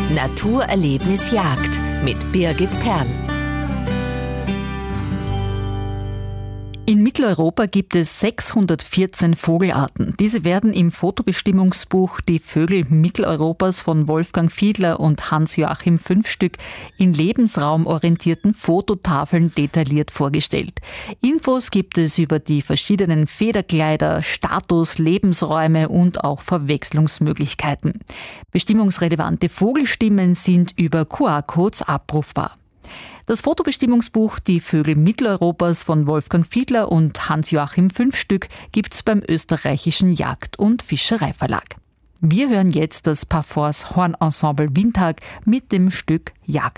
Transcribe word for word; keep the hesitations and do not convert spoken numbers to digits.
Naturerlebnis Jagd mit Birgit Perl. In Mitteleuropa gibt es sechshundertvierzehn Vogelarten. Diese werden im Fotobestimmungsbuch Die Vögel Mitteleuropas von Wolfgang Fiedler und Hans-Joachim Fünfstück in lebensraumorientierten Fototafeln detailliert vorgestellt. Infos gibt es über die verschiedenen Federkleider, Status, Lebensräume und auch Verwechslungsmöglichkeiten. Bestimmungsrelevante Vogelstimmen sind über Q R-Codes abrufbar. Das Fotobestimmungsbuch Die Vögel Mitteleuropas von Wolfgang Fiedler und Hans-Joachim Fünfstück gibt's beim österreichischen Jagd- und Fischereiverlag. Wir hören jetzt das Parforce Hornensemble Windhag mit dem Stück Jagd.